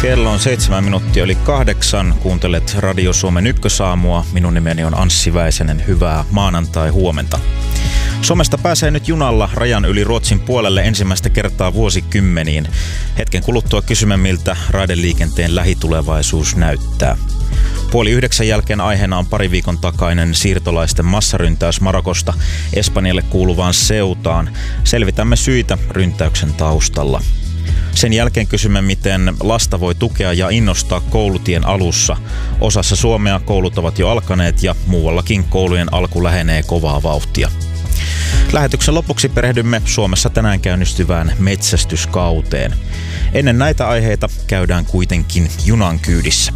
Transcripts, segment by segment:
Kello on 7 minuuttia yli 8. Kuuntelet Radio Suomen ykkösaamua. Minun nimeni on Anssi Väisänen. Hyvää maanantai-huomenta. Suomesta pääsee nyt junalla rajan yli Ruotsin puolelle ensimmäistä kertaa vuosikymmeniin. Hetken kuluttua kysymme, miltä raideliikenteen lähitulevaisuus näyttää. 8:30 jälkeen aiheena on pari viikon takainen siirtolaisten massaryntäys Marokosta Espanjalle kuuluvaan Ceutaan. Selvitämme syitä ryntäyksen taustalla. Sen jälkeen kysymme, miten lasta voi tukea ja innostaa koulutien alussa. Osassa Suomea koulut ovat jo alkaneet ja muuallakin koulujen alku lähenee kovaa vauhtia. Lähetyksen lopuksi perehdymme Suomessa tänään käynnistyvään metsästyskauteen. Ennen näitä aiheita käydään kuitenkin junan kyydissä.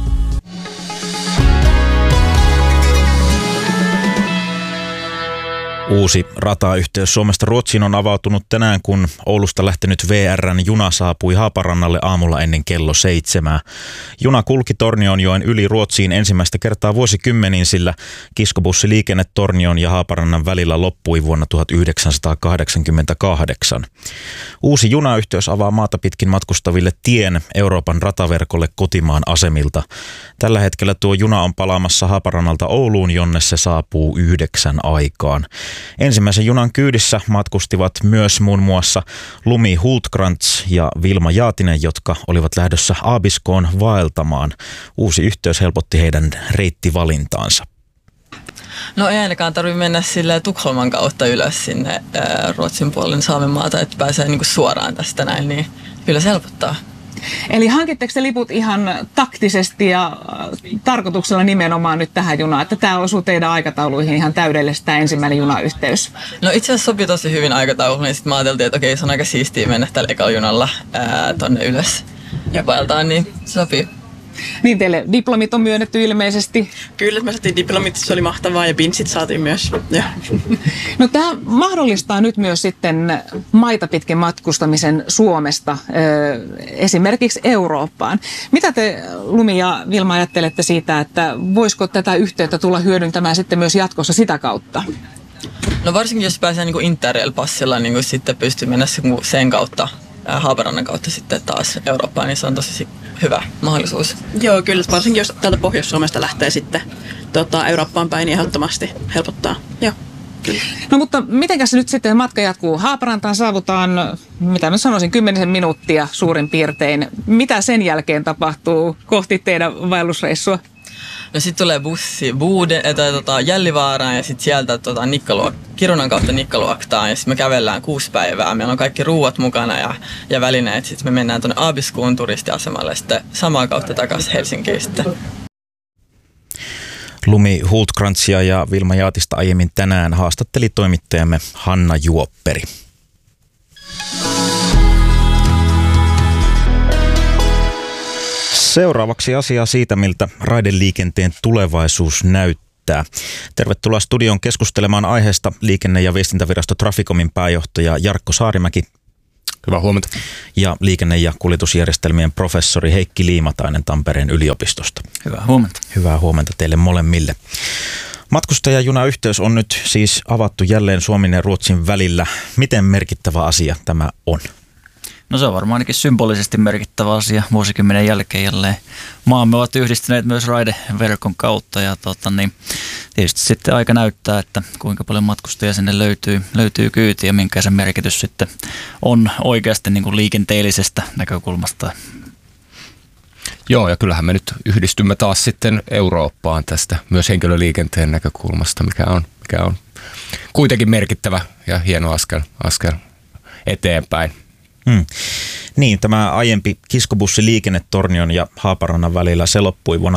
Uusi ratayhteys Suomesta Ruotsiin on avautunut tänään, kun Oulusta lähtenyt VR:n juna saapui Haaparannalle aamulla ennen kello 7. Juna kulki Tornionjoen yli Ruotsiin ensimmäistä kertaa vuosikymmeniin, sillä kiskobussiliikenne Tornion ja Haaparannan välillä loppui vuonna 1988. Uusi junayhteys avaa maata pitkin matkustaville tien Euroopan rataverkolle kotimaan asemilta. Tällä hetkellä tuo juna on palaamassa Haaparannalta Ouluun, jonne se saapuu 9 aikaan. Ensimmäisen junan kyydissä matkustivat myös muun muassa Lumi Hultkrantz ja Vilma Jaatinen, jotka olivat lähdössä Abiskoon vaeltamaan. Uusi yhteys helpotti heidän reittivalintaansa. No ei ainakaan tarvitse mennä sille Tukholman kautta ylös sinne Ruotsin puolen Saamenmaata, että pääsee niinku suoraan tästä näin, niin kyllä se helpottaa. Eli hankitteko te liput ihan taktisesti ja tarkoituksella nimenomaan nyt tähän junaan, että tämä osuu teidän aikatauluihin ihan täydellisesti tämä ensimmäinen junayhteys? No itse asiassa sopii tosi hyvin aikatauluun, niin sitten mä ajateltiin, että okei, se on aika siistiä mennä tällä ekalla junalla tonne ylös ja vaeltaan, niin sopii. Niin teille diplomit on myönnetty ilmeisesti. Kyllä, me saatiin diplomit, se oli mahtavaa ja pinsit saatiin myös. Ja. No tämä mahdollistaa nyt myös sitten maita pitkin matkustamisen Suomesta esimerkiksi Eurooppaan. Mitä te Lumi ja Vilma ajattelette siitä, että voisiko tätä yhteyttä tulla hyödyntämään sitten myös jatkossa sitä kautta? No varsinkin jos pääsee niin Interrail-passilla, niin sitten pystyy mennä sen kautta. Haaparannan kautta sitten taas Eurooppaan, niin se on tosi hyvä mahdollisuus. Joo, kyllä. Varsinkin jos täältä Pohjois-Suomesta lähtee sitten Eurooppaan päin, niin ehdottomasti helpottaa. Joo, kyllä. No mutta mitenkäs nyt sitten matka jatkuu? Haaparantaan saavutaan, mitä mä sanoisin, 10 minuuttia suurin piirtein. Mitä sen jälkeen tapahtuu kohti teidän vaellusreissua? No sitten tulee bussi Jällivaaraan ja sitten sieltä Kirunan kautta Nikkaluoktaan ja sitten me kävellään 6 päivää. Meillä on kaikki ruuat mukana ja välineet. Sitten me mennään tuonne Abiskoon turistiasemalle ja sitten samaa kautta takaisin Helsinkiin sitten. Lumi Hultkrantzia ja Vilma Jaatista aiemmin tänään haastatteli toimittajamme Hanna Juopperi. Seuraavaksi asiaa siitä, miltä raideliikenteen tulevaisuus näyttää. Tervetuloa studion keskustelemaan aiheesta liikenne- ja viestintävirasto Traficomin pääjohtaja Jarkko Saarimäki. Hyvää huomenta. Ja liikenne- ja kuljetusjärjestelmien professori Heikki Liimatainen Tampereen yliopistosta. Hyvää huomenta. Hyvää huomenta teille molemmille. Matkustajajunayhteys on nyt siis avattu jälleen Suomen ja Ruotsin välillä. Miten merkittävä asia tämä on? No se on varmaan ainakin symbolisesti merkittävä asia vuosikymmenen jälkeen jälleen. Maamme ovat yhdistyneet myös raideverkon kautta ja tietysti sitten aika näyttää, että kuinka paljon matkustajia sinne löytyy kyytiä ja minkä se merkitys sitten on oikeasti niin kuin liikenteellisestä näkökulmasta. Joo, ja kyllähän me nyt yhdistymme taas sitten Eurooppaan tästä myös henkilöliikenteen näkökulmasta, mikä on kuitenkin merkittävä ja hieno askel eteenpäin. Niin, tämä aiempi kiskobussiliikenne Tornion ja Haaparannan välillä se loppui vuonna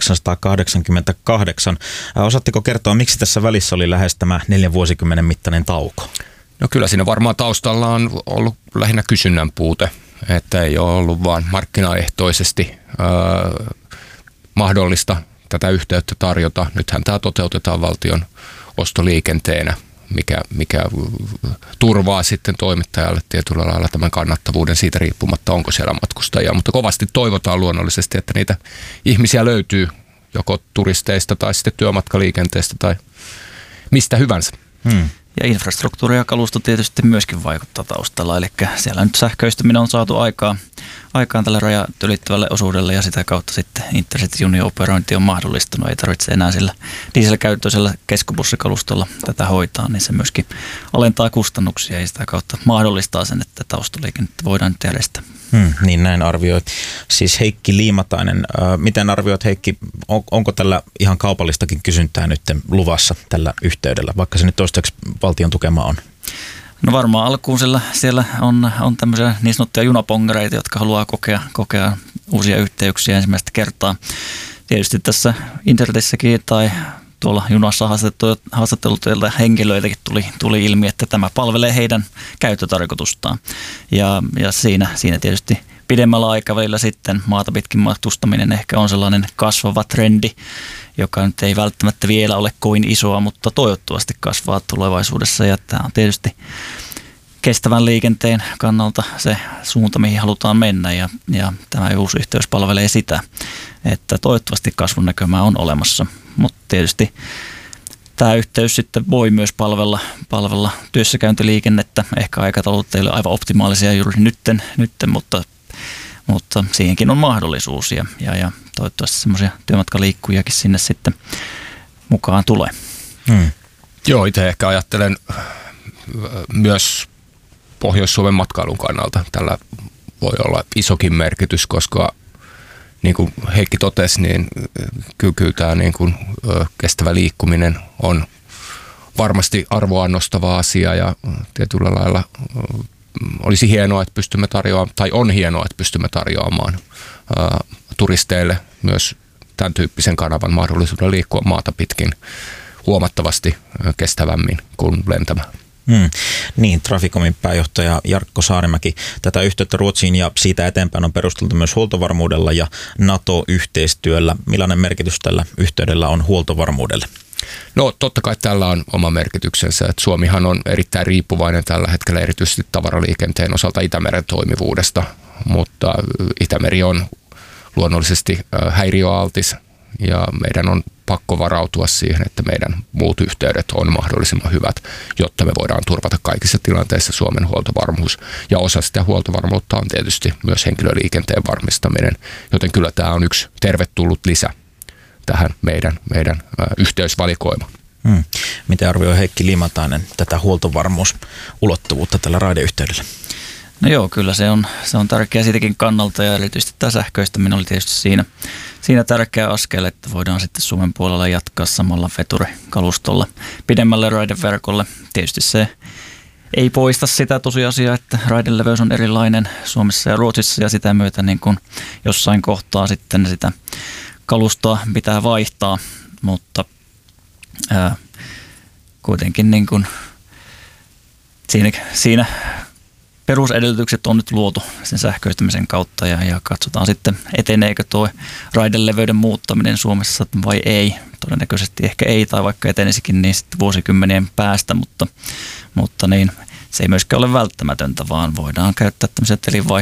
1988. Osaatteko kertoa, miksi tässä välissä oli lähes tämä 4 vuosikymmenen mittainen tauko? No kyllä siinä varmaan taustalla on ollut lähinnä kysynnän puute, että ei ole ollut vaan markkinaehtoisesti mahdollista tätä yhteyttä tarjota. Nythän tämä toteutetaan valtion ostoliikenteenä, mikä turvaa sitten toimittajalle tietyllä lailla tämän kannattavuuden siitä riippumatta, onko siellä matkustajia. Mutta kovasti toivotaan luonnollisesti, että niitä ihmisiä löytyy joko turisteista tai sitten työmatkaliikenteestä tai mistä hyvänsä. Ja infrastruktuuri ja kalusto tietysti myöskin vaikuttaa taustalla, eli siellä nyt sähköistyminen on saatu aikaan tälle rajat ylittävälle osuudelle ja sitä kautta sitten Intercity-junien operointi on mahdollistunut. Ei tarvitse enää sillä dieselkäyttöisellä keskubussikalustolla tätä hoitaa, niin se myöskin alentaa kustannuksia ja sitä kautta mahdollistaa sen, että taustaliikennettä voidaan nyt järjestää. Niin näin arvioit. Siis Heikki Liimatainen, miten arvioit Heikki, onko tällä ihan kaupallistakin kysyntää nyt luvassa tällä yhteydellä, vaikka se nyt toistaiseksi valtion tukema on? No varmaan alkuun siellä on tämmöisiä niin sanottuja junapongareita, jotka haluaa kokea uusia yhteyksiä ensimmäistä kertaa. Tietysti tässä internetissäkin tai tuolla junassa haastatteluteilta henkilöitäkin tuli ilmi, että tämä palvelee heidän käyttötarkoitustaan. Ja siinä tietysti pidemmällä aikavälillä sitten maata pitkin matkustaminen ehkä on sellainen kasvava trendi, joka nyt ei välttämättä vielä ole kovin isoa, mutta toivottavasti kasvaa tulevaisuudessa. Ja tämä on tietysti kestävän liikenteen kannalta se suunta, mihin halutaan mennä. Ja tämä uusi yhteys palvelee sitä, että toivottavasti kasvun näkymä on olemassa. Mutta tietysti tämä yhteys sitten voi myös palvella työssäkäyntiliikennettä. Ehkä aikataulut ei ole aivan optimaalisia juuri nytten mutta siihenkin on mahdollisuus ja toivottavasti semmoisia työmatkaliikkujakin sinne sitten mukaan tulee. Joo, itse ehkä ajattelen myös Pohjois-Suomen matkailun kannalta. Tällä voi olla isokin merkitys, koska niin kuin Heikki totesi, niin kyllä tämä niin kuin kestävä liikkuminen on varmasti arvoa nostava asia ja tietyllä lailla olisi hienoa, että pystymme tarjoamaan, tai on hienoa, että pystymme tarjoamaan turisteille myös tämän tyyppisen kanavan mahdollisuuden liikkua maata pitkin huomattavasti kestävämmin kuin lentämään. Niin, Traficomin pääjohtaja Jarkko Saarimäki. Tätä yhteyttä Ruotsiin ja siitä eteenpäin on perusteltu myös huoltovarmuudella ja NATO-yhteistyöllä. Millainen merkitys tällä yhteydellä on huoltovarmuudelle? No totta kai tällä on oma merkityksensä, että Suomihan on erittäin riippuvainen tällä hetkellä erityisesti tavaraliikenteen osalta Itämeren toimivuudesta, mutta Itämeri on luonnollisesti häiriöaltis ja meidän on pakko varautua siihen, että meidän muut yhteydet on mahdollisimman hyvät, jotta me voidaan turvata kaikissa tilanteissa Suomen huoltovarmuus. Ja osa sitä huoltovarmuutta on tietysti myös henkilöliikenteen varmistaminen, joten kyllä tämä on yksi tervetullut lisä tähän meidän yhteysvalikoimaan. Miten arvioi Heikki Liimatainen tätä huoltovarmuusulottuvuutta tällä raideyhteydellä? No joo, kyllä se on tärkeä siitäkin kannalta ja erityisesti tämä sähköistäminen oli tietysti siinä tärkeä askel, että voidaan sitten Suomen puolella jatkaa samalla veturikalustolla pidemmälle raideverkolle. Tietysti se ei poista sitä tosiasiaa, että raideleveys on erilainen Suomessa ja Ruotsissa ja sitä myötä niin kuin jossain kohtaa sitten sitä kalustoa pitää vaihtaa, mutta kuitenkin niin kuin siinä perusedellytykset on nyt luotu sen sähköistämisen kautta ja katsotaan sitten, eteneekö tuo raideleveyden muuttaminen Suomessa vai ei. Todennäköisesti ehkä ei, tai vaikka etenisikin niin sitten vuosikymmenien päästä, mutta niin, se ei myöskään ole välttämätöntä, vaan voidaan käyttää tämmöisiä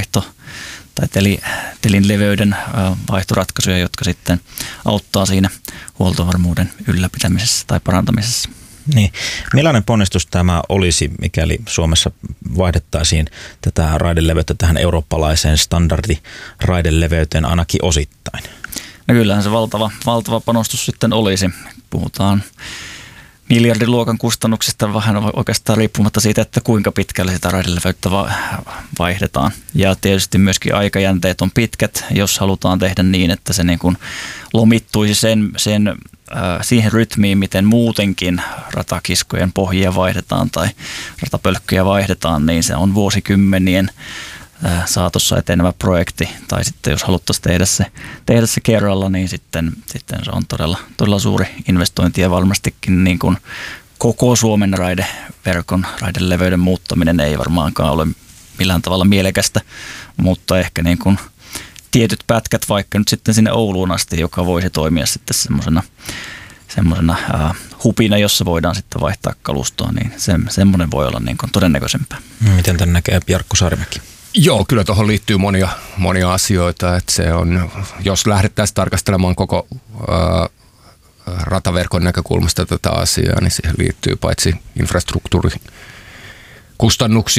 telin leveyden vaihtoratkaisuja, jotka sitten auttaa siinä huoltovarmuuden ylläpitämisessä tai parantamisessa. Niin. Millainen ponnistus tämä olisi, mikäli Suomessa vaihdettaisiin tätä raideleveyttä tähän eurooppalaiseen standardiraideleveyteen ainakin osittain? No kyllähän se valtava panostus sitten olisi. Puhutaan miljardiluokan kustannuksista vähän oikeastaan riippumatta siitä, että kuinka pitkälle sitä raideleveyttä vaihdetaan. Ja tietysti myöskin aikajänteet on pitkät, jos halutaan tehdä niin, että se niin kuin lomittuisi siihen rytmiin, miten muutenkin ratakiskojen pohjia vaihdetaan tai ratapölkkyjä vaihdetaan, niin se on vuosikymmenien saatossa etenevä projekti. Tai sitten jos haluttaisiin tehdä se kerralla, niin sitten se on todella suuri investointi ja varmastikin niin kuin koko Suomen raideverkon raideleveyden muuttaminen ei varmaankaan ole millään tavalla mielekästä, mutta ehkä niin kuin tietyt pätkät vaikka nyt sitten sinne Ouluun asti, joka voisi toimia sitten semmoisena hupina, jossa voidaan sitten vaihtaa kalustoa, niin semmoinen voi olla niin kuin todennäköisempää. Miten tämän näkee Jarkko Saarimäki? Joo, kyllä tuohon liittyy monia asioita, että se on, jos lähdettäisiin tarkastelemaan koko rataverkon näkökulmasta tätä asiaa, niin siihen liittyy paitsi infrastruktuurikustannuksia,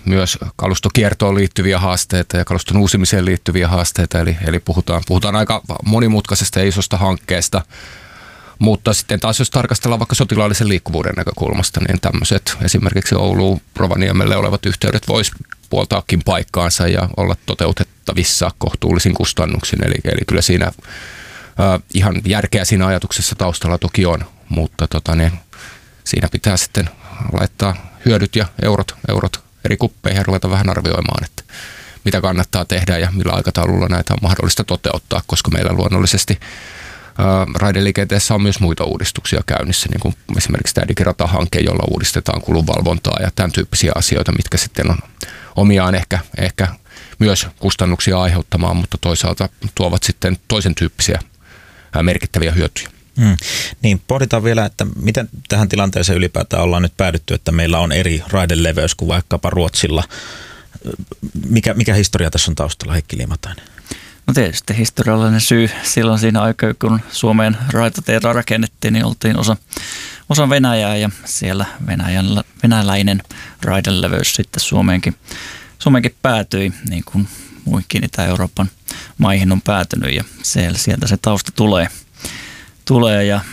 myös kalustokiertoon liittyviä haasteita ja kaluston uusimiseen liittyviä haasteita. Eli puhutaan aika monimutkaisesta ja isosta hankkeesta. Mutta sitten taas jos tarkastellaan vaikka sotilaallisen liikkuvuuden näkökulmasta, niin tämmöiset esimerkiksi Ouluun, Rovaniemelle olevat yhteydet vois puoltaakin paikkaansa ja olla toteutettavissa kohtuullisin kustannuksin. Eli kyllä siinä ihan järkeä siinä ajatuksessa taustalla toki on, mutta siinä pitää sitten laittaa hyödyt ja eurot eri kuppeihin ja ruveta vähän arvioimaan, että mitä kannattaa tehdä ja millä aikataululla näitä on mahdollista toteuttaa, koska meillä luonnollisesti raideliikenteessä on myös muita uudistuksia käynnissä, niin kuin esimerkiksi tämä digiratahanke, jolla uudistetaan kulunvalvontaa ja tämän tyyppisiä asioita, mitkä sitten on omiaan ehkä myös kustannuksia aiheuttamaan, mutta toisaalta tuovat sitten toisen tyyppisiä merkittäviä hyötyjä. Niin, pohditaan vielä, että miten tähän tilanteeseen ylipäätään ollaan nyt päädytty, että meillä on eri raideleveys kuin vaikkapa Ruotsilla. Mikä historia tässä on taustalla, Heikki Liimatainen? No tietysti historiallinen syy. Silloin siinä aikaa, kun Suomeen raitateitä rakennettiin, niin oltiin osa Venäjää ja siellä venäläinen raideleveys sitten Suomeenkin päätyi, niin kuin muihinkin Itä-Euroopan maihin on päätynyt ja sieltä se tausta tulee ja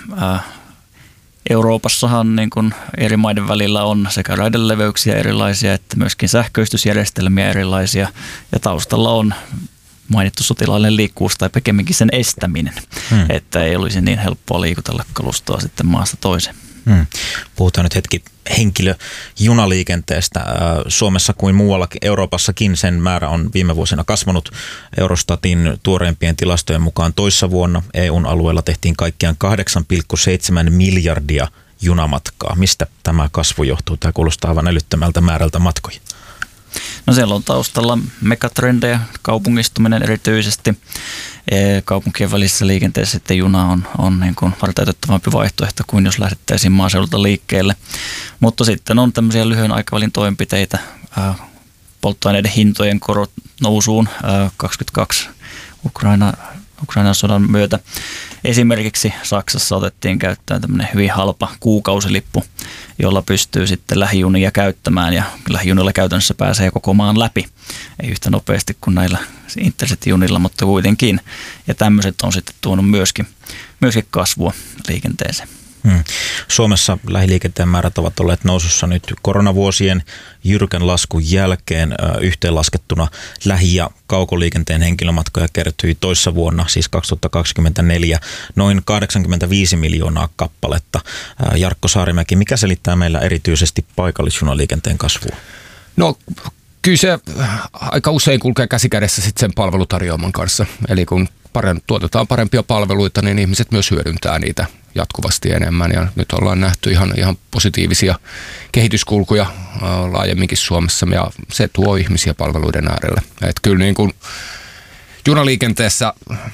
Euroopassahan niin kuin eri maiden välillä on sekä raideleveyksiä erilaisia että myöskin sähköistysjärjestelmiä erilaisia ja taustalla on mainittu sotilaallinen liikkuvuus tai pikemminkin sen estäminen, että ei olisi niin helppoa liikutella kalustoa sitten maasta toiseen. Puhutaan nyt hetki henkilöjunaliikenteestä. Suomessa kuin muuallakin Euroopassakin sen määrä on viime vuosina kasvanut. Eurostatin tuoreimpien tilastojen mukaan toissa vuonna EUn alueella tehtiin kaikkiaan 8,7 miljardia junamatkaa. Mistä tämä kasvu johtuu? Tämä kuulostaa aivan älyttömältä määrältä matkoja. No siellä on taustalla megatrendejä, kaupungistuminen erityisesti. Kaupunkien välisessä liikenteessä sitten juna on niin kuin varteutettavampi vaihtoehto kuin jos lähdettäisiin maaseudulta liikkeelle. Mutta sitten on tämmöisiä lyhyen aikavälin toimenpiteitä, polttoaineiden hintojen korot nousuun 22 Ukrainan sodan myötä. Esimerkiksi Saksassa otettiin käyttöön tämmöinen hyvin halpa kuukausilippu, jolla pystyy sitten lähijunia käyttämään ja lähijunilla käytännössä pääsee koko maan läpi. Ei yhtä nopeasti kuin näillä Intercity-junilla, mutta kuitenkin. Ja tämmöiset on sitten tuonut myöskin kasvua liikenteeseen. Suomessa lähiliikenteen määrät ovat olleet nousussa nyt koronavuosien jyrkän laskun jälkeen. Yhteenlaskettuna lähi- ja kaukoliikenteen henkilömatkoja kertyi toissa vuonna, siis 2024, noin 85 miljoonaa kappaletta. Jarkko Saarimäki, mikä selittää meillä erityisesti paikallisjunaliikenteen kasvua? No kyllä se aika usein kulkee käsikädessä sitten sen palvelutarjoaman kanssa. Eli kun tuotetaan parempia palveluita, niin ihmiset myös hyödyntää niitä jatkuvasti enemmän. Ja nyt ollaan nähty ihan positiivisia kehityskulkuja laajemminkin Suomessa ja se tuo ihmisiä palveluiden äärelle. Että kyllä niin kuin junaliikenteessä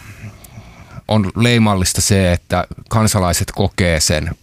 on leimallista se, että kansalaiset kokee sen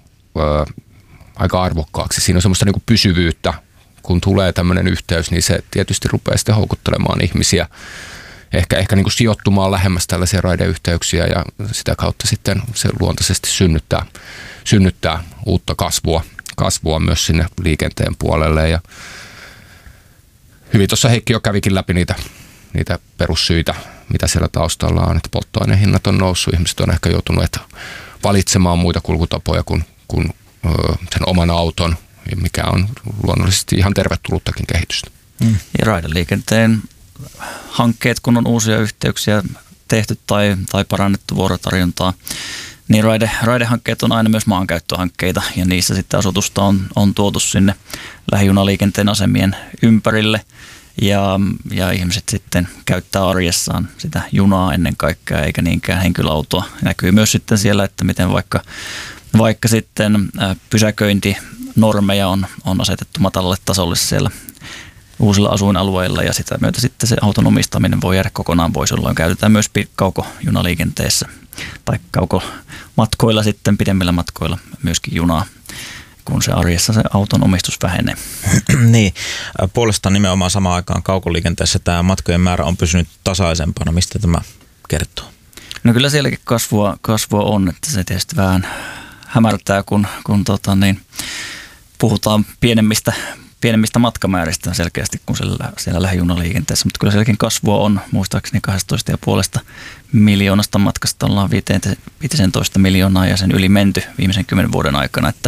aika arvokkaaksi. Siinä on semmoista niin kuin pysyvyyttä. Kun tulee tämmöinen yhteys, niin se tietysti rupeaa sitten houkuttelemaan ihmisiä ehkä niin kuin sijoittumaan lähemmäs tällaisia raideyhteyksiä ja sitä kautta sitten se luontaisesti synnyttää uutta kasvua myös sinne liikenteen puolelle. Ja hyvin tuossa Heikki jo kävikin läpi niitä perussyitä, mitä siellä taustalla on, että polttoainehinnat on noussut, ihmiset on ehkä joutunut valitsemaan muita kulkutapoja kuin sen oman auton, mikä on luonnollisesti ihan tervetullutakin kehitystä. Ja raideliikenteen hankkeet, kun on uusia yhteyksiä tehty tai parannettu vuorotarjontaa, niin raidehankkeet on aina myös maankäyttöhankkeita ja niissä sitten asutusta on tuotu sinne lähijunaliikenteen asemien ympärille ja ihmiset sitten käyttää arjessaan sitä junaa ennen kaikkea eikä niinkään henkilöautoa. Näkyy myös sitten siellä, että miten vaikka sitten pysäköintinormeja on asetettu matalalle tasolle siellä uusilla asuinalueilla ja sitä myötä sitten se auton omistaminen voi jäädä kokonaan pois, jolloin käytetään myös kaukojunaliikenteessä tai kaukomatkoilla sitten pidemmillä matkoilla myöskin junaa, kun se arjessa se auton omistus vähenee. Niin, puolestaan nimenomaan samaan aikaan kaukoliikenteessä tämä matkojen määrä on pysynyt tasaisempana. Mistä tämä kertoo? No kyllä sielläkin kasvua on, että se tietysti vähän hämärtää, kun puhutaan pienemmistä pienemmistä matkamääristä selkeästi kuin siellä lähijunaliikenteessä, mutta kyllä sielläkin kasvua on. Muistaakseni 12,5 miljoonasta matkasta ollaan 15 miljoonaa ja sen yli menty viimeisen 10 vuoden aikana, että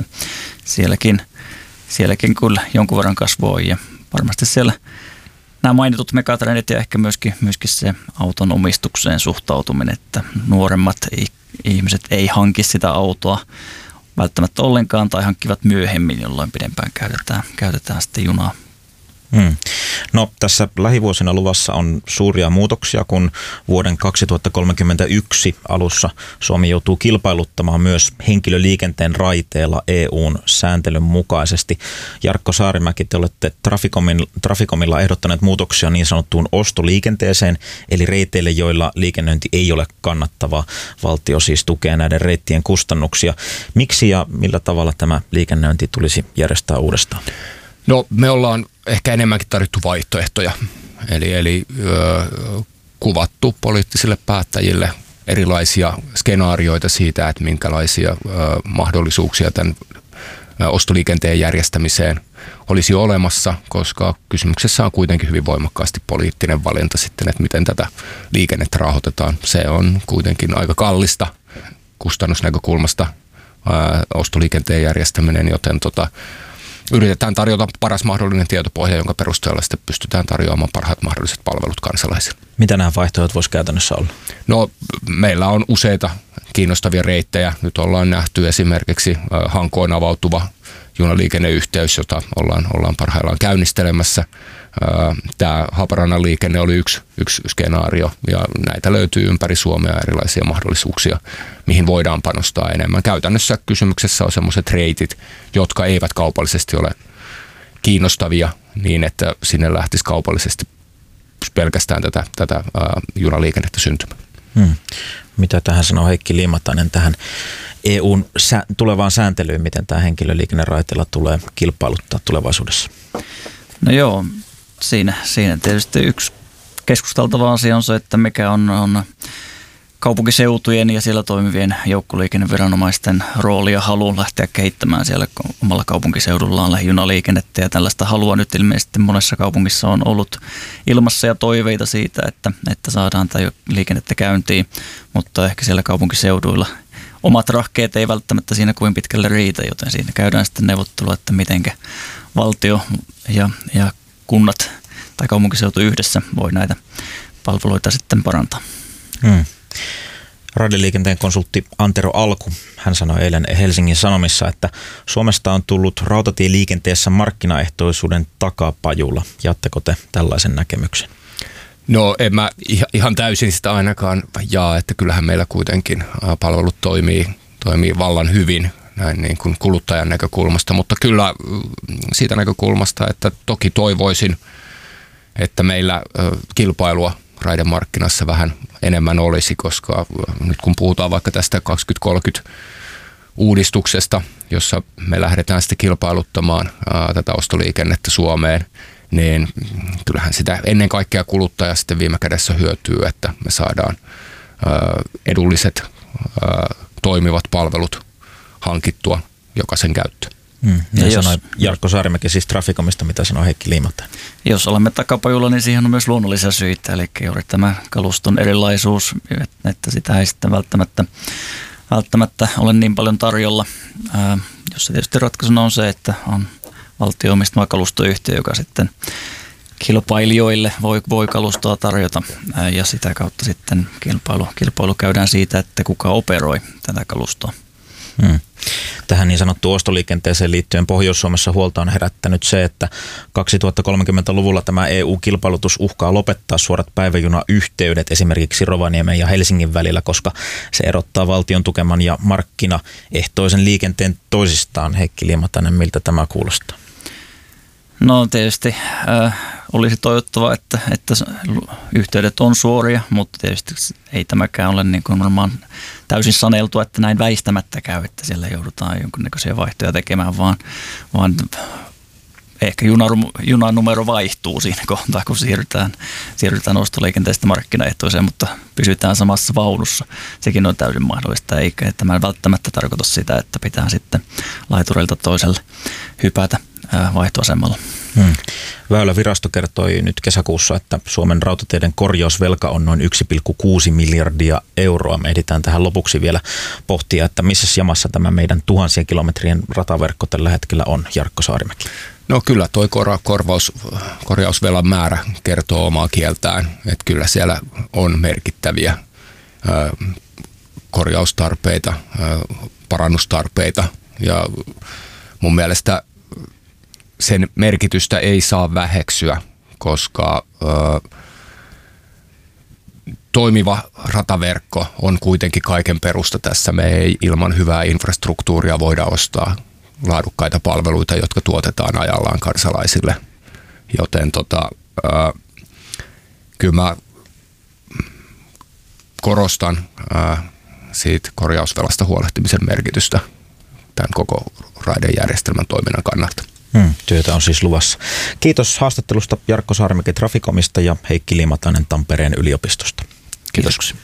sielläkin kyllä jonkun verran kasvua on ja varmasti siellä nämä mainitut megatrendit ja ehkä myöskin se auton omistukseen suhtautuminen, että nuoremmat ihmiset ei hanki sitä autoa välttämättä ollenkaan tai hankkivat myöhemmin, jolloin pidempään käytetään sitten junaa. No tässä lähivuosina luvassa on suuria muutoksia, kun vuoden 2031 alussa Suomi joutuu kilpailuttamaan myös henkilöliikenteen raiteilla EU:n sääntelyn mukaisesti. Jarkko Saarimäki, te olette Traficomilla ehdottaneet muutoksia niin sanottuun ostoliikenteeseen, eli reiteille, joilla liikennöinti ei ole kannattavaa. Valtio siis tukee näiden reittien kustannuksia. Miksi ja millä tavalla tämä liikennöinti tulisi järjestää uudestaan? No me ollaan ehkä enemmänkin tarjottu vaihtoehtoja, eli kuvattu poliittisille päättäjille erilaisia skenaarioita siitä, että minkälaisia mahdollisuuksia tämän ostoliikenteen järjestämiseen olisi olemassa, koska kysymyksessä on kuitenkin hyvin voimakkaasti poliittinen valinta sitten, että miten tätä liikennettä rahoitetaan. Se on kuitenkin aika kallista kustannusnäkökulmasta ostoliikenteen järjestäminen, joten yritetään tarjota paras mahdollinen tietopohja, jonka perusteella sitten pystytään tarjoamaan parhaat mahdolliset palvelut kansalaisille. Mitä nämä vaihtoehdot voisi käytännössä olla? No meillä on useita kiinnostavia reittejä. Nyt ollaan nähty esimerkiksi Hankoon avautuva junaliikenneyhteys, jota ollaan parhaillaan käynnistelemässä. Tämä Haaparannan liikenne oli yksi skenaario ja näitä löytyy ympäri Suomea erilaisia mahdollisuuksia, mihin voidaan panostaa enemmän. Käytännössä kysymyksessä on sellaiset reitit, jotka eivät kaupallisesti ole kiinnostavia niin, että sinne lähtisi kaupallisesti pelkästään tätä junaliikennettä syntymään. Mitä tähän sanoo Heikki Liimatainen tähän EUn tulevaan sääntelyyn, miten tämä henkilöliikenneraiteilla tulee kilpailuttaa tulevaisuudessa? No joo, siinä tietysti yksi keskusteltava asia on se, että mikä on kaupunkiseutujen ja siellä toimivien joukkoliikenneviranomaisten rooli ja halu lähteä kehittämään siellä omalla kaupunkiseudullaan lähijunaliikennettä. Ja tällaista halua nyt ilmeisesti monessa kaupungissa on ollut ilmassa ja toiveita siitä, että saadaan tämä liikennettä käyntiin, mutta ehkä siellä kaupunkiseuduilla omat rahkeet ei välttämättä siinä kuin pitkälle riitä, joten siinä käydään sitten neuvottelua, että mitenkä valtio ja kunnat tai kaupunkiseutu yhdessä voi näitä palveluita sitten parantaa. Raideliikenteen konsultti Antero Alku, hän sanoi eilen Helsingin Sanomissa, että Suomesta on tullut rautatieliikenteessä markkinaehtoisuuden takapajula. Jaatteko te tällaisen näkemyksen? No en mä ihan täysin sitä ainakaan jaa, että kyllähän meillä kuitenkin palvelut toimii vallan hyvin näin niin kuin kuluttajan näkökulmasta, mutta kyllä siitä näkökulmasta, että toki toivoisin, että meillä kilpailua raidemarkkinassa vähän enemmän olisi, koska nyt kun puhutaan vaikka tästä 2030 uudistuksesta, jossa me lähdetään sitten kilpailuttamaan tätä ostoliikennettä Suomeen, niin kyllähän sitä ennen kaikkea kuluttaja sitten viime kädessä hyötyy, että me saadaan edulliset toimivat palvelut hankittua jokaisen käyttöön. Sanoi Jarkko Saarimäki siis Traficomista, mitä sanoi Heikki Liimatainen. Jos olemme takapajulla, niin siihen on myös luonnollisia syitä, eli juuri tämä kaluston erilaisuus, että sitä ei sitten välttämättä ole niin paljon tarjolla. Jossa tietysti ratkaisuna on se, että on valtio-omistama kalustoyhtiö, joka sitten kilpailijoille voi kalustoa tarjota ja sitä kautta sitten kilpailu käydään siitä, että kuka operoi tätä kalustoa. Tähän niin sanottuun ostoliikenteeseen liittyen Pohjois-Suomessa huolta on herättänyt se, että 2030-luvulla tämä EU-kilpailutus uhkaa lopettaa suorat päiväjunayhteydet esimerkiksi Rovaniemen ja Helsingin välillä, koska se erottaa valtion tukeman ja markkinaehtoisen liikenteen toisistaan. Heikki Liimatainen, miltä tämä kuulostaa? No tietysti olisi toivottavaa, että yhteydet on suoria, mutta tietysti ei tämäkään ole niin kuin varmaan täysin saneltua, että näin väistämättä käy, että siellä joudutaan jonkinnäköisiä vaihtoja tekemään, vaan ehkä junanumero vaihtuu siinä kohtaa, kun siirrytään ostoliikenteestä markkinaehtoiseen, mutta pysytään samassa vaunussa. Sekin on täysin mahdollista, eikä tämä välttämättä tarkoita sitä, että pitää sitten laiturilta toiselle hypätä vaihtoasemalla. Väylävirasto kertoi nyt kesäkuussa, että Suomen rautateiden korjausvelka on noin 1,6 miljardia euroa. Me ehditään tähän lopuksi vielä pohtia, että missä jamassa tämä meidän tuhansien kilometrien rataverkko tällä hetkellä on, Jarkko Saarimäki. No kyllä toi korjausvelan määrä kertoo omaa kieltään, että kyllä siellä on merkittäviä korjaustarpeita, parannustarpeita ja mun mielestä sen merkitystä ei saa väheksyä, koska toimiva rataverkko on kuitenkin kaiken perusta tässä. Me ei ilman hyvää infrastruktuuria voida ostaa laadukkaita palveluita, jotka tuotetaan ajallaan kansalaisille. Joten kyllä mä korostan siitä korjausvelasta huolehtimisen merkitystä tämän koko raidejärjestelmän toiminnan kannalta. Työtä on siis luvassa. Kiitos haastattelusta Jarkko Saarimäki Traficomista ja Heikki Liimatainen Tampereen yliopistosta. Kiitos.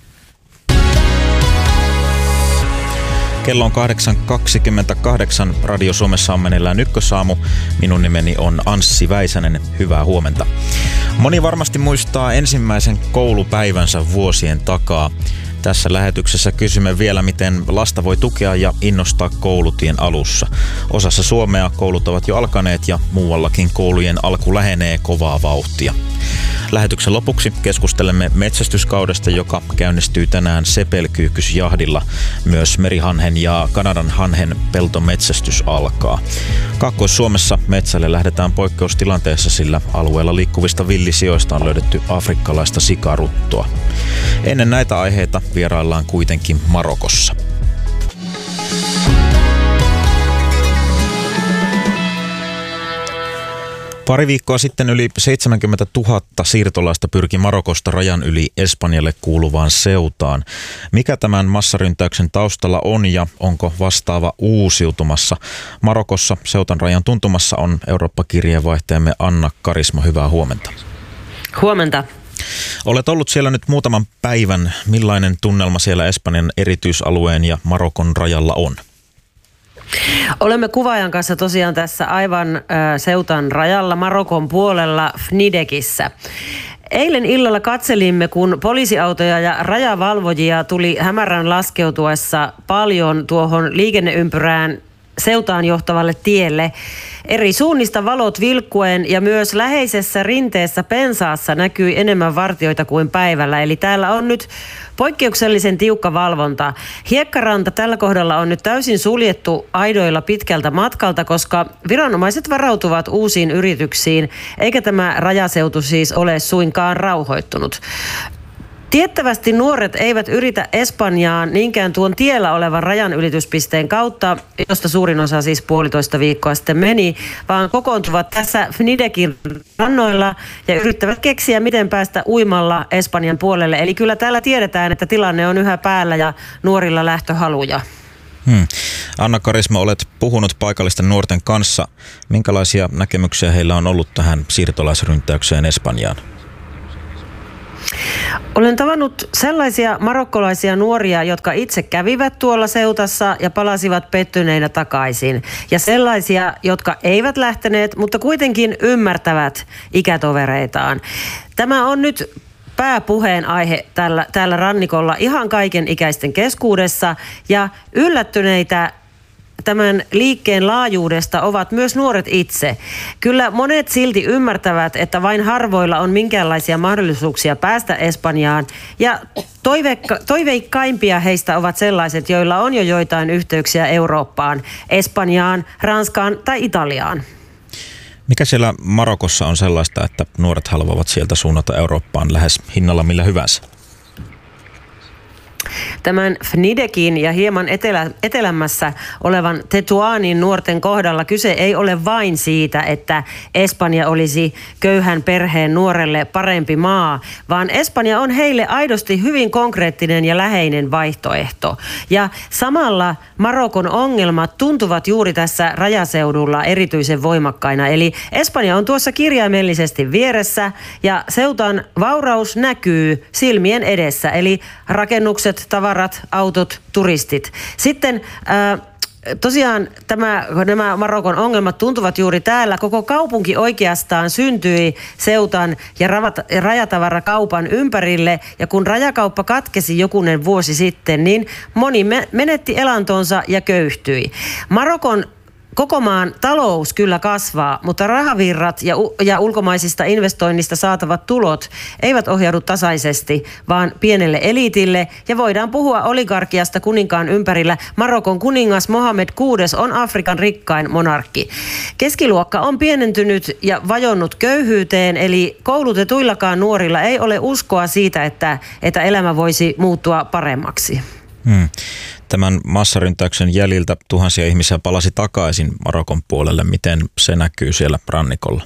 Kello on 8.28. Radio Suomessa on meneillään Ykkösaamu. Minun nimeni on Anssi Väisänen. Hyvää huomenta. Moni varmasti muistaa ensimmäisen koulupäivänsä vuosien takaa. Tässä lähetyksessä kysymme vielä, miten lasta voi tukea ja innostaa koulutien alussa. Osassa Suomea koulut ovat jo alkaneet ja muuallakin koulujen alku lähenee kovaa vauhtia. Lähetyksen lopuksi keskustelemme metsästyskaudesta, joka käynnistyy tänään Sepelkyykysjahdilla. Myös merihanhen ja Kanadan hanhen peltometsästys alkaa. Kaakkois-Suomessa metsälle lähdetään poikkeustilanteessa, sillä alueella liikkuvista villisijoista on löydetty afrikkalaista sikaruttoa. Ennen näitä aiheita vieraillaan kuitenkin Marokossa. Pari viikkoa sitten yli 70 000 siirtolaista pyrki Marokosta rajan yli Espanjalle kuuluvaan Ceutaan. Mikä tämän massaryntäyksen taustalla on ja onko vastaava uusiutumassa? Marokossa Ceutan rajan tuntumassa on Eurooppa-kirjeenvaihtajamme Anna Karisma. Hyvää huomenta. Huomenta. Olet ollut siellä nyt muutaman päivän. Millainen tunnelma siellä Espanjan erityisalueen ja Marokon rajalla on? Olemme kuvaajan kanssa tosiaan tässä aivan Ceutan rajalla Marokon puolella Fnidekissä. Eilen illalla katselimme, kun poliisiautoja ja rajavalvojia tuli hämärän laskeutuessa paljon tuohon liikenneympyrään Ceutaan johtavalle tielle. Eri suunnista valot vilkkuen ja myös läheisessä rinteessä pensaassa näkyi enemmän vartijoita kuin päivällä. Eli täällä on nyt poikkeuksellisen tiukka valvonta. Hiekkaranta tällä kohdalla on nyt täysin suljettu aidoilla pitkältä matkalta, koska viranomaiset varautuvat uusiin yrityksiin, eikä tämä rajaseutu siis ole suinkaan rauhoittunut. Tiettävästi nuoret eivät yritä Espanjaan niinkään tuon tiellä olevan rajanylityspisteen kautta, josta suurin osa siis 1,5 viikkoa sitten meni, vaan kokoontuvat tässä Fnidekin rannoilla ja yrittävät keksiä, miten päästä uimalla Espanjan puolelle. Eli kyllä täällä tiedetään, että tilanne on yhä päällä ja nuorilla lähtöhaluja. Anna Karisma, olet puhunut paikallisten nuorten kanssa. Minkälaisia näkemyksiä heillä on ollut tähän siirtolaisryntäykseen Espanjaan? Olen tavannut sellaisia marokkolaisia nuoria, jotka itse kävivät tuolla Ceutassa ja palasivat pettyneinä takaisin. Ja sellaisia, jotka eivät lähteneet, mutta kuitenkin ymmärtävät ikätovereitaan. Tämä on nyt pääpuheenaihe täällä rannikolla ihan kaiken ikäisten keskuudessa ja yllättyneitä tämän liikkeen laajuudesta ovat myös nuoret itse. Kyllä monet silti ymmärtävät, että vain harvoilla on minkäänlaisia mahdollisuuksia päästä Espanjaan ja toiveikkaimpia heistä ovat sellaiset, joilla on jo joitain yhteyksiä Eurooppaan, Espanjaan, Ranskaan tai Italiaan. Mikä siellä Marokossa on sellaista, että nuoret haluavat sieltä suunnata Eurooppaan lähes hinnalla millä hyvänsä? Tämän Fnidekin ja hieman etelämässä olevan Tetuanin nuorten kohdalla kyse ei ole vain siitä, että Espanja olisi köyhän perheen nuorelle parempi maa, vaan Espanja on heille aidosti hyvin konkreettinen ja läheinen vaihtoehto. Ja samalla Marokon ongelmat tuntuvat juuri tässä rajaseudulla erityisen voimakkaina. Eli Espanja on tuossa kirjaimellisesti vieressä ja Ceutan vauraus näkyy silmien edessä, eli rakennukset, tavarat, autot, turistit. Sitten tosiaan nämä Marokon ongelmat tuntuvat juuri täällä. Koko kaupunki oikeastaan syntyi Ceutan ja rajatavarakaupan ympärille. Ja kun rajakauppa katkesi jokunen vuosi sitten, niin moni menetti elantonsa ja köyhtyi. Marokon koko maan talous kyllä kasvaa, mutta rahavirrat ja ulkomaisista investoinnista saatavat tulot eivät ohjaudu tasaisesti, vaan pienelle eliitille. Ja voidaan puhua oligarkiasta kuninkaan ympärillä. Marokon kuningas Mohammed VI on Afrikan rikkain monarkki. Keskiluokka on pienentynyt ja vajonnut köyhyyteen, eli koulutetuillakaan nuorilla ei ole uskoa siitä, että elämä voisi muuttua paremmaksi. Tämän massaryntäyksen jäljiltä tuhansia ihmisiä palasi takaisin Marokon puolelle. Miten se näkyy siellä rannikolla?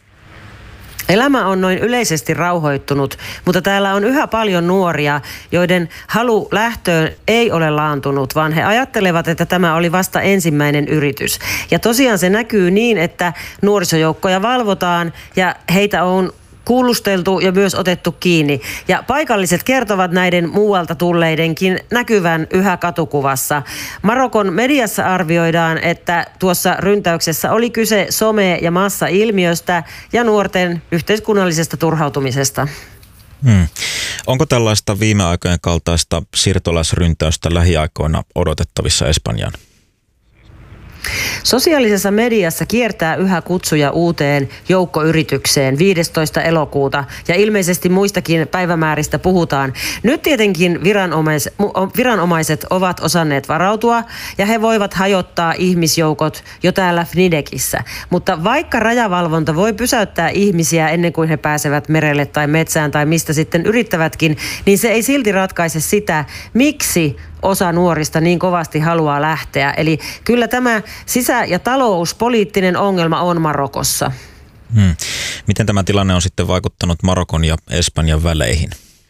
Elämä on noin yleisesti rauhoittunut, mutta täällä on yhä paljon nuoria, joiden halu lähtöön ei ole laantunut, vaan he ajattelevat, että tämä oli vasta ensimmäinen yritys. Ja tosiaan se näkyy niin, että nuorisojoukkoja valvotaan ja heitä on kuulusteltu ja myös otettu kiinni. Ja paikalliset kertovat näiden muualta tulleidenkin näkyvän yhä katukuvassa. Marokon mediassa arvioidaan, että tuossa ryntäyksessä oli kyse some- ja massailmiöstä ja nuorten yhteiskunnallisesta turhautumisesta. Onko tällaista viime aikojen kaltaista siirtolaisryntäystä lähiaikoina odotettavissa Espanjaan? Sosiaalisessa mediassa kiertää yhä kutsuja uuteen joukkoyritykseen 15. elokuuta ja ilmeisesti muistakin päivämääristä puhutaan. Nyt tietenkin viranomaiset ovat osanneet varautua ja he voivat hajottaa ihmisjoukot jo täällä FNIDEKissä. Mutta vaikka rajavalvonta voi pysäyttää ihmisiä ennen kuin he pääsevät merelle tai metsään tai mistä sitten yrittävätkin, niin se ei silti ratkaise sitä, miksi osa nuorista niin kovasti haluaa lähteä. Eli kyllä tämä sisä- ja talouspoliittinen ongelma on Marokossa. Miten tämä tilanne on sitten vaikuttanut Marokon ja Espanjan väleihin?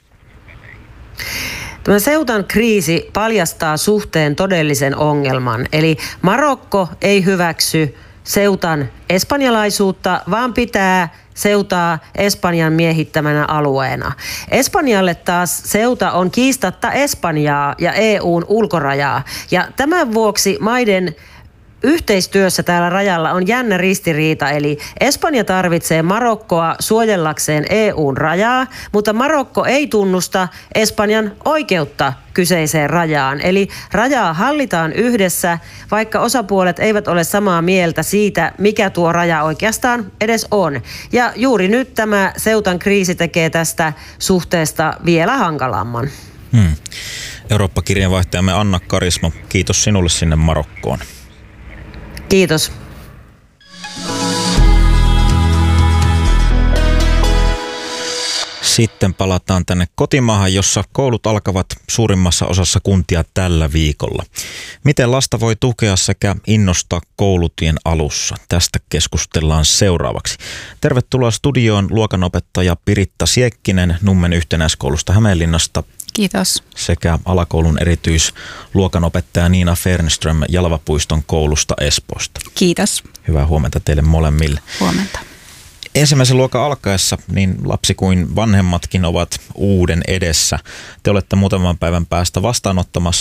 Tämä Ceutan kriisi paljastaa suhteen todellisen ongelman. Eli Marokko ei hyväksy Ceutan espanjalaisuutta, vaan pitää Ceutaa Espanjan miehittämänä alueena. Espanjalle taas Ceuta on kiistatta Espanjaa ja EUn ulkorajaa. Ja tämän vuoksi maiden yhteistyössä täällä rajalla on jännä ristiriita, eli Espanja tarvitsee Marokkoa suojellakseen EUn rajaa, mutta Marokko ei tunnusta Espanjan oikeutta kyseiseen rajaan. Eli rajaa hallitaan yhdessä, vaikka osapuolet eivät ole samaa mieltä siitä, mikä tuo raja oikeastaan edes on. Ja juuri nyt tämä Ceutan kriisi tekee tästä suhteesta vielä hankalamman. Eurooppa-kirjanvaihtajamme Anna Karismo, kiitos sinulle sinne Marokkoon. Kiitos. Sitten palataan tänne kotimaahan, jossa koulut alkavat suurimmassa osassa kuntia tällä viikolla. Miten lasta voi tukea sekä innostaa koulutien alussa? Tästä keskustellaan seuraavaksi. Tervetuloa studioon luokanopettaja Piritta Siekkinen Nummen yhtenäiskoulusta Hämeenlinnasta. Kiitos. Sekä alakoulun erityisluokanopettaja Niina Fernström Jalvapuiston koulusta Espoosta. Kiitos. Hyvää huomenta teille molemmille. Huomenta. Ensimmäisen luokan alkaessa niin lapsi kuin vanhemmatkin ovat uuden edessä. Te olette muutaman päivän päästä vastaanottamassa